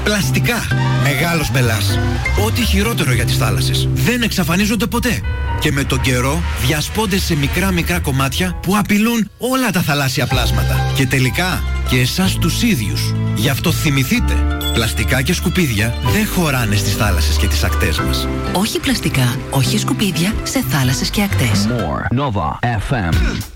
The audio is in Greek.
Πλαστικά. Μεγάλος μπελάς. Ό,τι χειρότερο για τις θάλασσες. Δεν εξαφανίζονται ποτέ. Και με τον καιρό διασπώνται σε μικρά κομμάτια που απειλούν όλα τα θαλάσσια πλάσματα. Και τελικά και εσάς τους ίδιους. Γι' αυτό θυμηθείτε. Πλαστικά και σκουπίδια δεν χωράνε στις θάλασσες και τις ακτές μας. Όχι πλαστικά, όχι σκουπίδια σε θάλασσες και ακτές. More Nova FM.